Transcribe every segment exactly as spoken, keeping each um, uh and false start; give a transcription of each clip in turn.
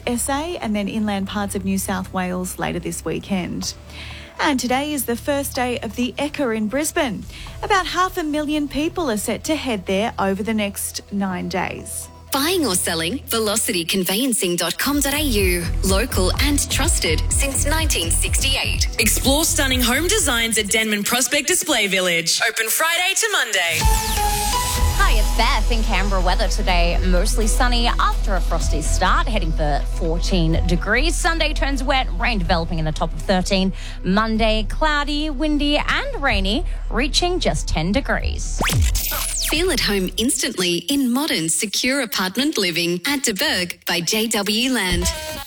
S A and then inland parts of New South Wales later this weekend. And today is the first day of the Ekka in Brisbane. About half a million people are set to head there over the next nine days. Buying or selling? velocity conveyancing dot com dot a u. Local and trusted since nineteen sixty-eight. Explore stunning home designs at Denman Prospect Display Village. Open Friday to Monday. Hi, it's Beth in Canberra. Weather today, mostly sunny after a frosty start, heading for fourteen degrees. Sunday turns wet, rain developing in the top of thirteen. Monday, cloudy, windy and rainy, reaching just ten degrees. Feel at home instantly in modern, secure apartment living at De Burg by J W Land.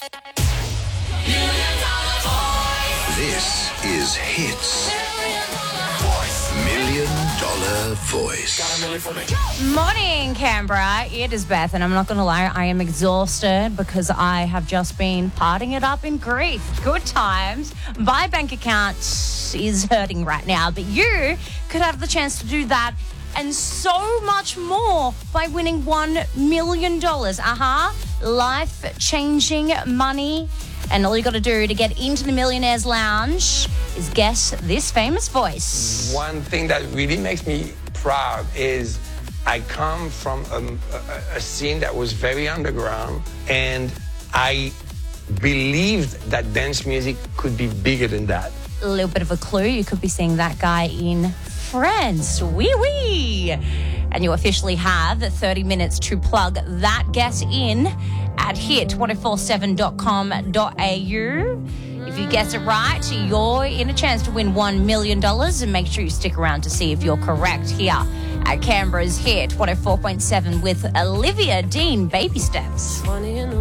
This is Hits. Million Dollar Voice. Morning, Canberra. It is Beth, and I'm not going to lie, I am exhausted because I have just been partying it up in Greece. Good times. My bank account is hurting right now, but you could have the chance to do that and so much more by winning one million dollars. Uh-huh. Life-changing money. And all you got to do to get into the Millionaires Lounge is guess this famous voice. One thing that really makes me proud is I come from a, a, a scene that was very underground, and I believed that dance music could be bigger than that. A little bit of a clue, you could be seeing that guy in Friends. Wee wee. And you officially have thirty minutes to plug that guess in at hit two four seven dot com dot a u. If you guess it right, you're in a chance to win one million dollars, and make sure you stick around to see if you're correct here at Canberra's Hit one oh four point seven with Olivia Dean, Baby Steps.